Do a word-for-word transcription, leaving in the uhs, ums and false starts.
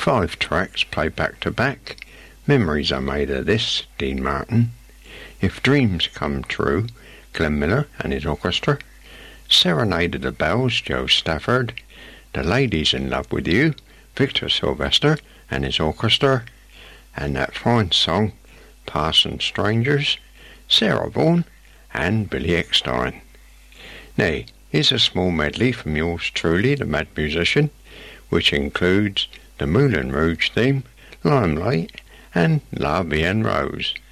Five tracks played back to back. Memories are made of this, Dean Martin. If Dreams Come True, Glenn Miller and his orchestra. Serenade of the Bells, Joe Stafford. The Ladies in Love with You, Victor Sylvester and his orchestra. And that fine song, Parson Strangers, Sarah Vaughan and Billy Eckstein. Now, here's a small medley from yours truly, the Mad Musician, which includes the Moulin Rouge theme, Limelight and La Vie en Rose.